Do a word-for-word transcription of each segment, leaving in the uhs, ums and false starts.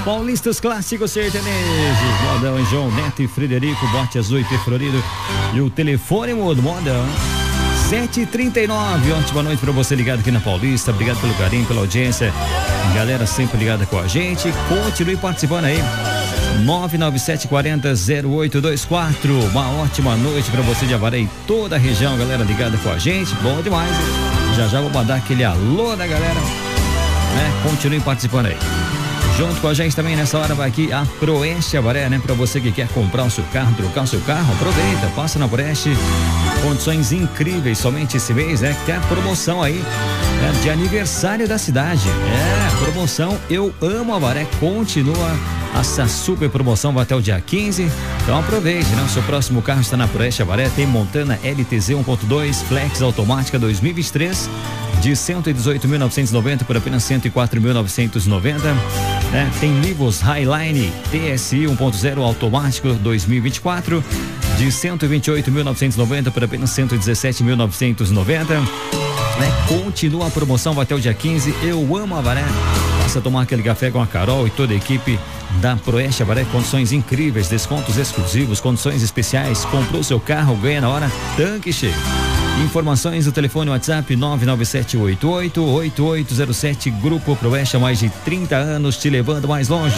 Paulistas Clássicos Sertanejos, modão em João Neto e Frederico, Bote Azul e P Florido. E o telefone mudo, modão sete e trinta e nove. Ótima noite pra você ligado aqui na Paulista. Obrigado pelo carinho, pela audiência. Galera sempre ligada com a gente. Continue participando aí. nove nove sete quatro zero zero oito dois quatro. Uma ótima noite pra você de Avaré e toda a região, galera ligada com a gente. Bom demais. Já já vou mandar aquele alô da galera, né? Continue participando aí. Junto com a gente também nessa hora vai aqui a Proeste Avaré, né? Pra você que quer comprar o seu carro, trocar o seu carro, aproveita, passa na Proeste. Condições incríveis somente esse mês, né? Tem a promoção aí, né? De aniversário da cidade. É, promoção Eu Amo Avaré continua. Essa super promoção vai até o dia quinze. Então aproveite, né? O seu próximo carro está na Proeste Avaré. Tem Montana L T Z um ponto dois Flex automática dois mil e vinte e três de cento e dezoito mil novecentos e noventa por apenas cento e quatro mil novecentos e noventa. Né? Tem Livos Highline T S I um ponto zero automático dois mil e vinte e quatro de cento e vinte e oito mil novecentos e noventa por apenas cento e dezessete mil novecentos e noventa. Né? Continua a promoção, vai até o dia quinze. Eu Amo Avaré. Passa a tomar aquele café com a Carol e toda a equipe da Proeste Avaré. Condições incríveis, descontos exclusivos, condições especiais. Comprou seu carro, ganha na hora, tanque cheio. Informações do telefone WhatsApp nove nove sete oito oito oito oito zero sete. Grupo Proeste há mais de trinta anos, te levando mais longe.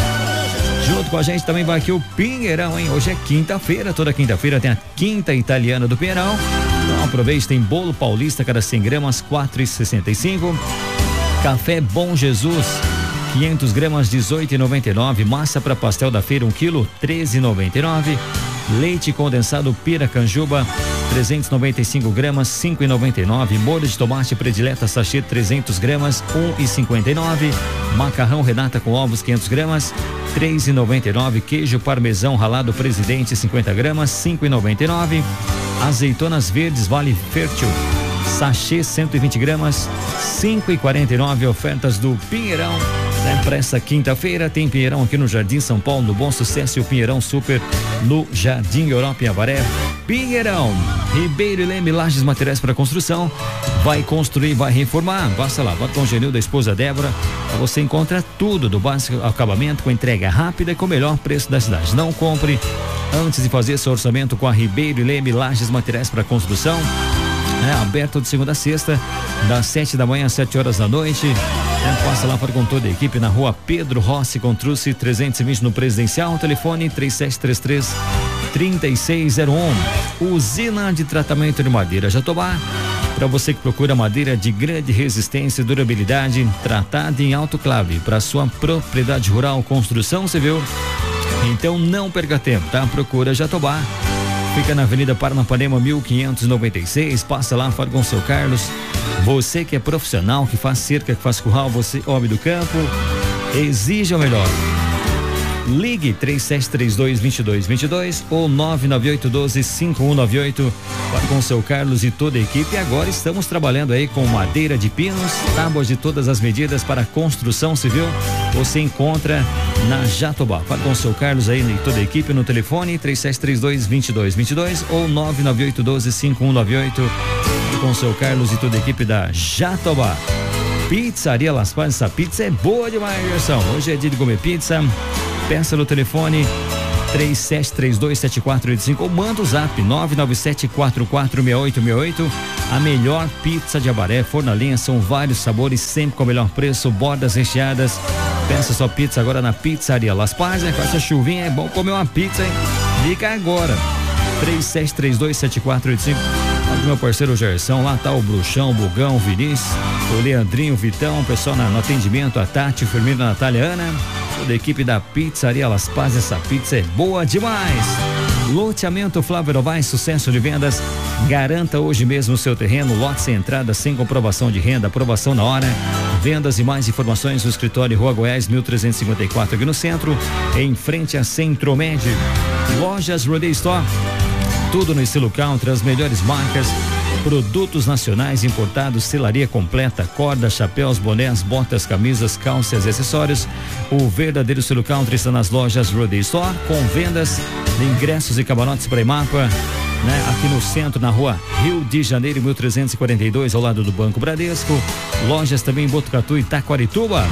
Junto com a gente também vai aqui o Pinheirão, hein? Hoje é quinta-feira, toda quinta-feira tem a Quinta Italiana do Pinheirão. Então aproveite, tem bolo paulista, cada cem gramas, quatro e sessenta e cinco. Café Bom Jesus, quinhentas gramas, dezoito e noventa e nove. Massa para pastel da feira, um quilo, treze e noventa e nove. Leite condensado Piracanjuba, trezentas e noventa e cinco gramas, cinco e noventa e nove. Molho de tomate predileta sachê, trezentas gramas, um e cinquenta e nove. Macarrão Renata com ovos, quinhentas gramas, três e noventa e nove. Queijo parmesão ralado Presidente, cinquenta gramas, cinco e noventa e nove. Azeitonas verdes Vale Fértil, sachê cento e vinte gramas, cinco e quarenta e nove. Ofertas do Pinheirão, né? Para essa quinta-feira tem Pinheirão aqui no Jardim São Paulo, no Bom Sucesso, e o Pinheirão Super no Jardim Europa em Avaré. Pinheirão, Ribeiro e Leme, lajes, materiais para construção. Vai construir, vai reformar. Passa lá, vai com o Genil da esposa Débora. Você encontra tudo do básico ao acabamento, com entrega rápida e com o melhor preço da cidade. Não compre antes de fazer seu orçamento com a Ribeiro e Leme, lajes, materiais para construção. É, aberto de segunda a sexta, das sete da manhã às sete horas da noite. É, passa lá para com toda a equipe na rua Pedro Rossi, com Truce trezentos e vinte no Presidencial. Telefone três sete três três, três seis zero um. Usina de tratamento de madeira Jatobá. Para você que procura madeira de grande resistência e durabilidade, tratada em autoclave para sua propriedade rural, construção civil. Então não perca tempo, tá? Procura Jatobá. Fica na Avenida Paranapanema mil quinhentos e noventa e seis. Passa lá, fala com o seu Carlos. Você que é profissional, que faz cerca, que faz curral, você, homem do campo, exija o melhor. Ligue três sete três dois, dois dois dois dois ou nove nove oito um dois, cinco um nove oito. Fala com o seu Carlos e toda a equipe. E agora estamos trabalhando aí com madeira de pinos, tábuas de todas as medidas para construção civil. Você encontra na Jatobá. Fala com o seu Carlos aí e toda a equipe no telefone três sete três dois, dois dois dois dois ou nove nove oito um dois, cinco um nove oito. Fala com o seu Carlos e toda a equipe da Jatobá. Pizzaria Las Pazes, essa pizza é boa demais, Gerson. Hoje é dia de comer pizza. Peça no telefone três sete três dois, sete quatro oito cinco ou manda o zap nove nove sete quatro quatro seis oito seis oito. A melhor pizza de Avaré, forno a lenha, são vários sabores, sempre com o melhor preço, bordas recheadas. Peça sua pizza agora na Pizzaria Las Pazes. Com essa chuvinha é bom comer uma pizza, hein? Liga agora três sete três dois, sete quatro oito cinco. Lá do meu parceiro Gerson, lá tá o Bruxão, o Bugão, o Vinícius, o Leandrinho, o Vitão, o pessoal na, no atendimento, a Tati, o enfermeiro, a Natália, Ana, toda a equipe da Pizzaria Las Pazes. Essa pizza é boa demais. Loteamento Flávio Novaes, sucesso de vendas. Garanta hoje mesmo o seu terreno, lote sem entrada, sem comprovação de renda, aprovação na hora. Vendas e mais informações no escritório Rua Goiás, mil trezentos e cinquenta e quatro, aqui no centro, em frente a Centromed. Lojas Roday Store, tudo no estilo country, as melhores marcas, produtos nacionais importados, selaria completa, corda, chapéus, bonés, botas, camisas, calças e acessórios. O verdadeiro estilo country está nas lojas Roday Store, com vendas de ingressos e camarotes para Imapa, né? Aqui no centro, na rua Rio de Janeiro, mil trezentos e quarenta e dois, ao lado do Banco Bradesco. Lojas também em Botucatu e Taquarituba.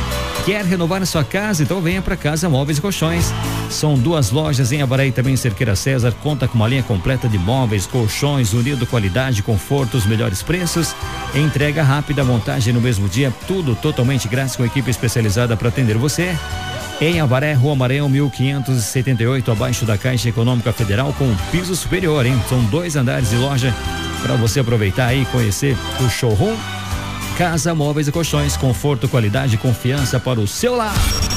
Quer renovar a sua casa? Então venha para Casa Móveis e Colchões. São duas lojas em Avaré e também em Cerqueira César. Conta com uma linha completa de móveis, colchões, unido qualidade, conforto, os melhores preços. Entrega rápida, montagem no mesmo dia, tudo totalmente grátis com equipe especializada para atender você. Em Avaré, Rua Maranhão, mil quinhentos e setenta e oito, abaixo da Caixa Econômica Federal, com piso superior, hein? São dois andares de loja para você aproveitar aí e conhecer o showroom. Casa Móveis e Colchões, conforto, qualidade e confiança para o seu lar.